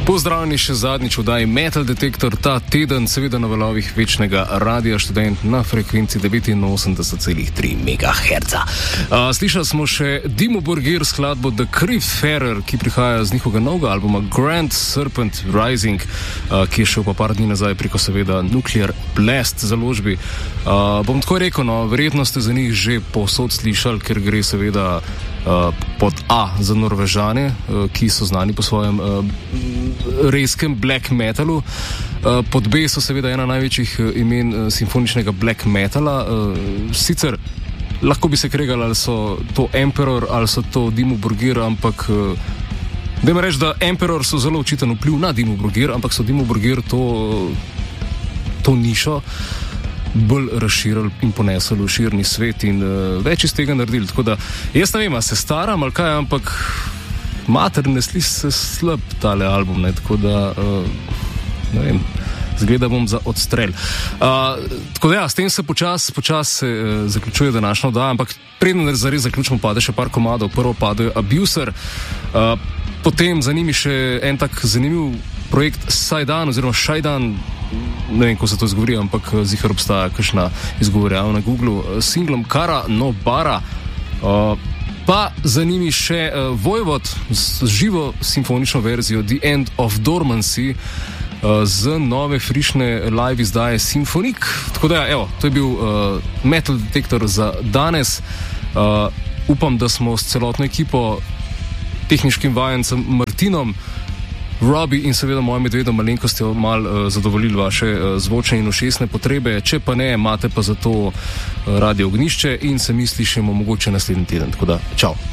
Pozdravljeni še zadnjič v oddaji Metal Detektor, ta teden seveda na valovih večnega Radia Študent na frekvenci 89,3 MHz. Slišali smo še Dimmu Borgir skladbo The Cryptfarer, ki prihaja z njihovega novega albuma Grand Serpent Rising, ki je šel pa par dni nazaj preko seveda Nuclear Blast založbi. Bom tako rekel, no, verjetno ste za njih že povsod slišali, ker gre seveda pod A za Norvežane, ki so znani po svojem reskem black metalu. Pod B so seveda ena največjih imen simfoničnega black metala. Sicer lahko bi se kregali, ali so to Emperor ali so to Dimmu Borgir, ampak dajmo reči, da Emperor so zelo očiten vpliv na Dimmu Borgir, ampak so Dimmu Borgir to nišo bolj razširili in ponesli v širni svet in več iz tega naredili. Tako da, jaz ne vem, se staram ali kaj, ampak mater, ne sliši se slab tale album, ne, tako da, ne vem, zgleda bom za odstrel. Tako da ja, s tem se počas zaključuje današnja oddaja, ampak preden zares zaključimo, pade še par komadov. Prvo pade Abuser, potem za njimi še en tak zanimiv projekt Sajdan oziroma Šajdan, ne vem, ko se to izgovori, ampak zihar obstaja kakšna izgovorjava na Googlu, singlom Kara no Bara, pa za njimi še Vojvod z živo simfonično verzijo The End of Dormancy z nove frišne live izdaje Symphonic. Tako da, evo, to je bil Metal Detektor za danes. Upam, da smo s celotno ekipo, tehničkim vajencem Martinom, Robi in seveda mojim medvedom malenkostjo malo zadovoljili vaše zvočne in ušesne potrebe. Če pa ne, imate pa za to Radio Ognišče in se mi slišimo mogoče naslednji teden. Tako da, čau.